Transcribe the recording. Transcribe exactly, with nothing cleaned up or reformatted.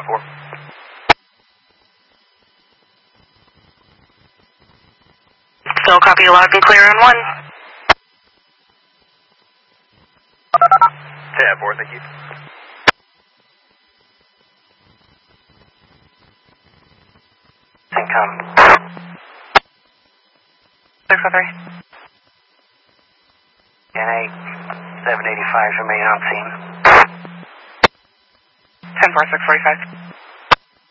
five four. Still copy loud and clear on one. ten four, thank you. Syncom. six oh three. N A seven eighty-five remain on scene. ten four, six forty-five.